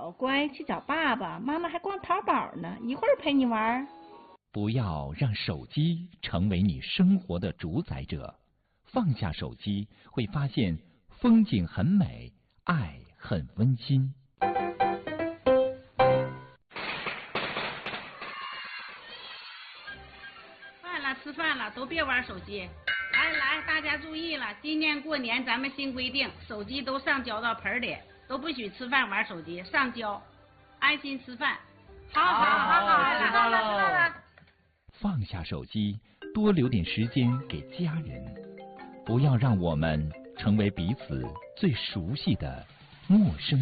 宝，乖，去找爸爸。妈妈还逛淘宝呢，一会儿陪你玩。 不要让手机成为你生活的主宰者。放下手机，会发现风景很美，爱很温馨。 吃饭了，都别玩手机。来，大家注意了，今年过年咱们新规定，手机都上交到盆里，都不许吃饭玩手机，上交，安心吃饭。好， 知道了。 放下手机，多留点时间给家人，不要让我们成为彼此最熟悉的陌生